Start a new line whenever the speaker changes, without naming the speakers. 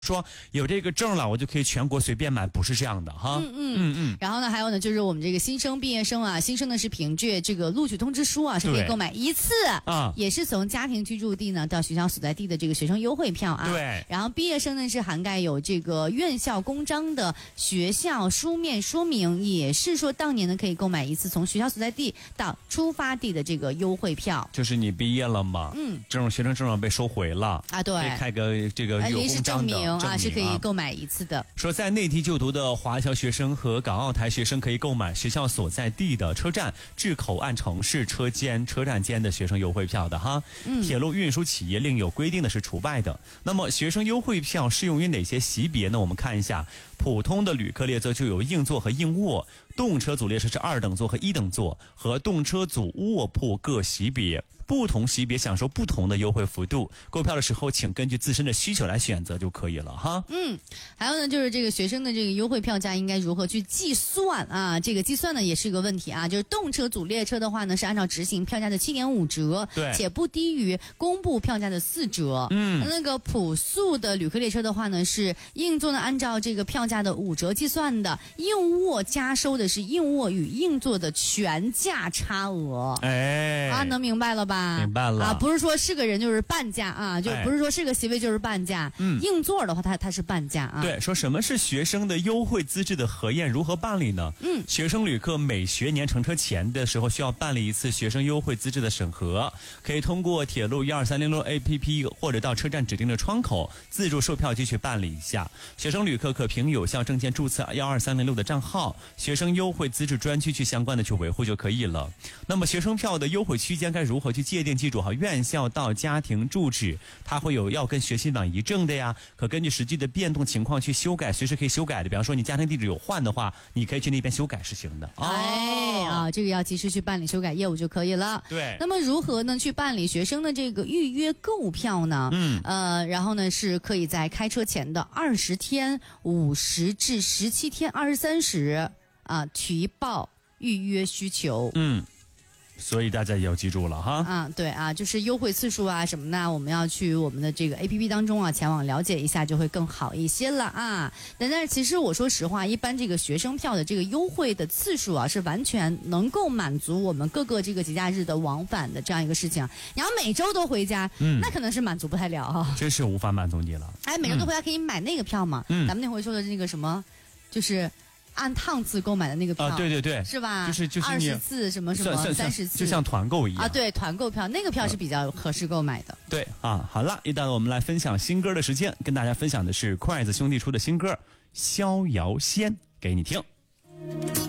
说有这个证了，我就可以全国随便买，不是这样的哈。
然后呢，还有呢，就是我们这个新生毕业生啊，新生呢是凭借这个录取通知书啊，是可以购买一次啊，也是从家庭居住地呢到学校所在地的这个学生优惠票啊。
对。
然后毕业生呢是涵盖有这个院校公章的学校书面说明，也是说当年呢可以购买一次从学校所在地到出发地的这个优惠票。
就是你毕业了嘛，这种学生证被收回了啊，
对，
可以开个这个有公章的证明
啊，是可以购买一次的。
说在内地就读的华侨学生和港澳台学生可以购买学校所在地的车站至口岸城市车站间的学生优惠票的哈。铁路运输企业另有规定的是除外的。那么学生优惠票适用于哪些级别呢？我们看一下，普通的旅客列车就有硬座和硬卧，动车组列车是2等座和1等座，和动车组卧铺各级别。不同级别享受不同的优惠幅度，购票的时候请根据自身的需求来选择就可以了哈。
还有呢，就是这个学生的这个优惠票价应该如何去计算啊？这个计算呢也是一个问题啊。就是动车组列车的话呢，是按照执行票价的7.5折，
对，
且不低于公布票价的4折。那个普速的旅客列车的话呢，是硬座呢按照这个票价的5折计算的，硬卧加收的是硬卧与硬座的全价差额。能明白了吧？
明白了啊，
不是说是个人就是半价啊，就不是说是个席位就是半价。硬座的话，它是半价啊。
对，说什么是学生的优惠资质的核验，如何办理呢？学生旅客每学年乘车前的时候需要办理一次学生优惠资质的审核，可以通过铁路12306 APP 或者到车站指定的窗口自助售票机去办理一下。学生旅客可凭有效证件注册12306的账号，学生优惠资质专区去相关的去维护就可以了。那么学生票的优惠区间该如何去界定？记住哈，院校到家庭住址它会有要跟学信网一证的呀，可根据实际的变动情况去修改，随时可以修改的。比方说你家庭地址有换的话，你可以去那边修改是行的。
这个要及时去办理修改业务就可以了。
对。
那么如何呢去办理学生的这个预约购票呢？然后呢是可以在开车前的20天、50至17天、23时提报预约需求。
所以大家也要记住了哈。
对啊，就是优惠次数啊什么的，我们要去我们的这个 APP 当中啊前往了解一下，就会更好一些了啊。但是其实我说实话，一般这个学生票的这个优惠的次数啊，是完全能够满足我们各个这个节假日的往返的这样一个事情。你要每周都回家，那可能是满足不太了哈。
真是无法满足你了。
每周都回家可以买那个票嘛？咱们那回说的那个什么，就是按趟次购买的那个票
对对对，
是吧？
就是
20次什么什么30次，
就像团购一样
对，团购票那个票是比较合适购买的。
对好了，一到了我们来分享新歌的时间，跟大家分享的是筷子兄弟出的新歌《逍遥仙》，给你听。